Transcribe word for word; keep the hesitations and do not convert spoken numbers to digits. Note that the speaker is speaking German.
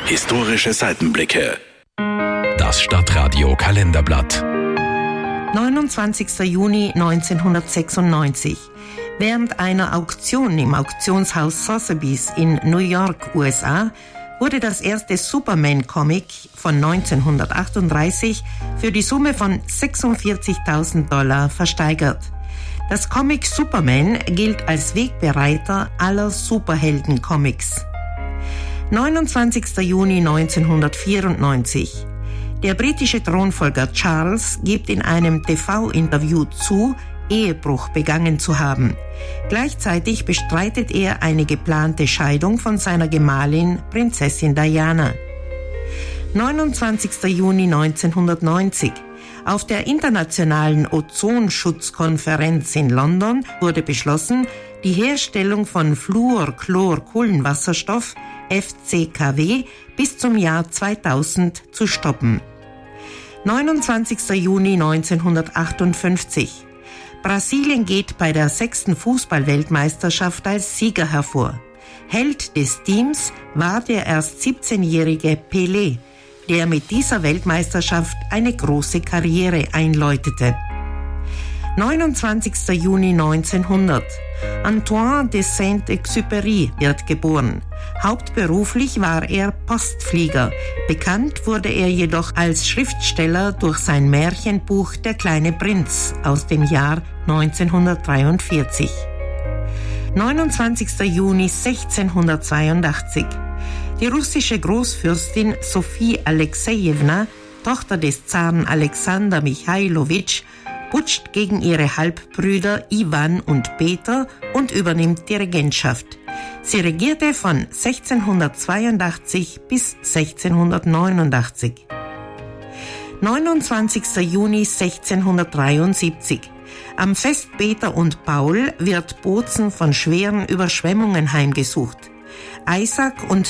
Historische Seitenblicke. Das Stadtradio Kalenderblatt. neunundzwanzigster Juni neunzehnhundertsechsundneunzig. Während einer Auktion im Auktionshaus Sotheby's in New York, U S A, wurde das erste Superman-Comic von neunzehnhundertachtunddreißig für die Summe von sechsundvierzigtausend Dollar versteigert. Das Comic Superman gilt als Wegbereiter aller Superhelden-Comics. neunundzwanzigster Juni neunzehnhundertvierundneunzig. Der britische Thronfolger Charles gibt in einem T V-Interview zu, Ehebruch begangen zu haben. Gleichzeitig bestreitet er eine geplante Scheidung von seiner Gemahlin Prinzessin Diana. neunundzwanzigster Juni neunzehnhundertneunzig. Auf der internationalen Ozonschutzkonferenz in London wurde beschlossen, die Herstellung von Fluorchlorkohlenwasserstoff F C K W bis zum Jahr zweitausend zu stoppen. neunundzwanzigster Juni neunzehnhundertachtundfünfzig. Brasilien geht bei der sechsten Fußball-Weltmeisterschaft als Sieger hervor. Held des Teams war der erst siebzehnjährige Pelé, der mit dieser Weltmeisterschaft eine große Karriere einläutete. neunundzwanzigster Juni neunzehnhundert. Antoine de Saint-Exupéry wird geboren. Hauptberuflich war er Postflieger. Bekannt wurde er jedoch als Schriftsteller durch sein Märchenbuch Der kleine Prinz aus dem Jahr neunzehnhundertdreiundvierzig. neunundzwanzigster Juni sechzehnhundertzweiundachtzig. Die russische Großfürstin Sophie Alexejewna, Tochter des Zaren Alexander Michailowitsch, putscht gegen ihre Halbbrüder Iwan und Peter und übernimmt die Regentschaft. Sie regierte von sechzehnhundertzweiundachtzig bis sechzehnhundertneunundachtzig. neunundzwanzigster Juni sechzehnhundertdreiundsiebzig. Am Fest Peter und Paul wird Bozen von schweren Überschwemmungen heimgesucht. Isaac und